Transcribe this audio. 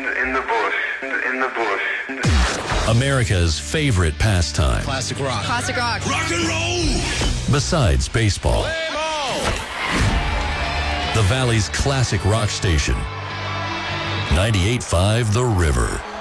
in the bush, in the bush. America's favorite pastime. Classic rock. Classic rock. Rock and roll. Besides baseball. The Valley's classic rock station. 98.5 The River.